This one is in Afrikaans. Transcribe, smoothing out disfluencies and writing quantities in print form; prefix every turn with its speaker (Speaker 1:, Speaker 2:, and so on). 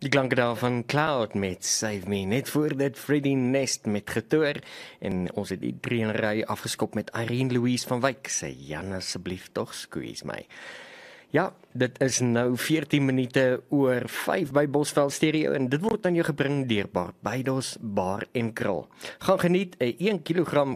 Speaker 1: Die klanke daar van Cloud met Save Me, net voor dit Freddie Nest met Getoor, en ons het die 3 in ry afgeskop met Irene Louise van Wyk, sy Jan asseblief tog squeeze my. Ja, dit is nou 14 minute oor 5 by Bosveld Stereo en dit word aan jou gebring deur Bart Beidos Bar en Krul. Gaan geniet 'n 1 kilogram